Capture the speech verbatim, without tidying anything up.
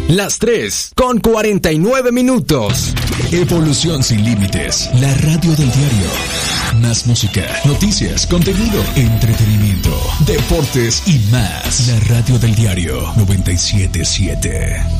Las tres con cuarenta y nueve minutos. Evolución sin límites, la radio del diario. Más música, noticias, contenido, entretenimiento, deportes y más. La radio del diario noventa y siete punto siete.